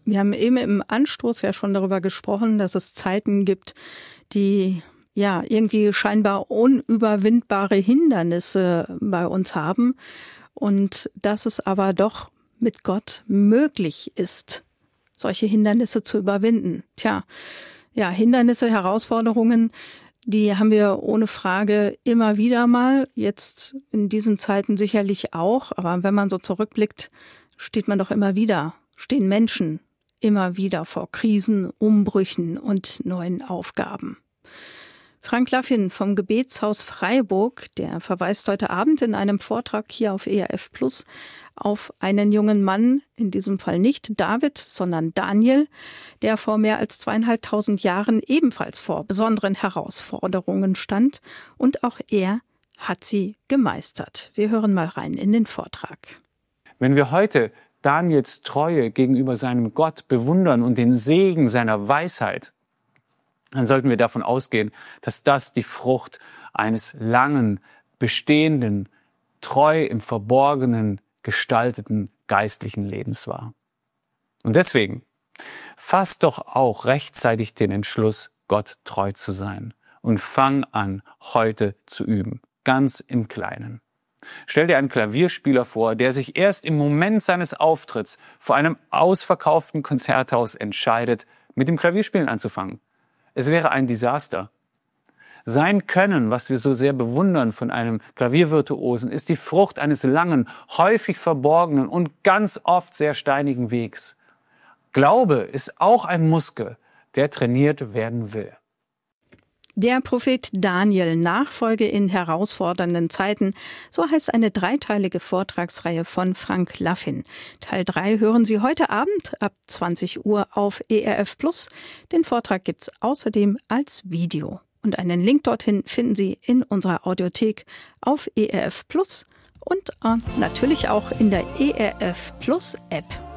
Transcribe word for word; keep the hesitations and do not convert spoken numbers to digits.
Wir haben eben im Anstoß ja schon darüber gesprochen, dass es Zeiten gibt, die ja irgendwie scheinbar unüberwindbare Hindernisse bei uns haben und dass es aber doch mit Gott möglich ist, solche Hindernisse zu überwinden. Tja, ja, Hindernisse, Herausforderungen, die haben wir ohne Frage immer wieder mal, jetzt in diesen Zeiten sicherlich auch, aber wenn man so zurückblickt, steht man doch immer wieder, stehen Menschen immer wieder vor Krisen, Umbrüchen und neuen Aufgaben. Frank Laffin vom Gebetshaus Freiburg, der verweist heute Abend in einem Vortrag hier auf E R F Plus auf einen jungen Mann, in diesem Fall nicht David, sondern Daniel, der vor mehr als zweieinhalbtausend Jahren ebenfalls vor besonderen Herausforderungen stand und auch er hat sie gemeistert. Wir hören mal rein in den Vortrag. Wenn wir heute Daniels Treue gegenüber seinem Gott bewundern und den Segen seiner Weisheit, dann sollten wir davon ausgehen, dass das die Frucht eines langen, bestehenden, treu im Verborgenen gestalteten geistlichen Lebens war. Und deswegen fass doch auch rechtzeitig den Entschluss, Gott treu zu sein und fang an, heute zu üben, ganz im Kleinen. Stell dir einen Klavierspieler vor, der sich erst im Moment seines Auftritts vor einem ausverkauften Konzerthaus entscheidet, mit dem Klavierspielen anzufangen. Es wäre ein Desaster. Sein Können, was wir so sehr bewundern von einem Klaviervirtuosen, ist die Frucht eines langen, häufig verborgenen und ganz oft sehr steinigen Wegs. Glaube ist auch ein Muskel, der trainiert werden will. Der Prophet Daniel, Nachfolge in herausfordernden Zeiten, so heißt eine dreiteilige Vortragsreihe von Frank Laffin. Teil drei hören Sie heute Abend ab zwanzig Uhr auf E R F Plus. Den Vortrag gibt's außerdem als Video. Und einen Link dorthin finden Sie in unserer Audiothek auf E R F Plus und äh, natürlich auch in der E R F Plus App.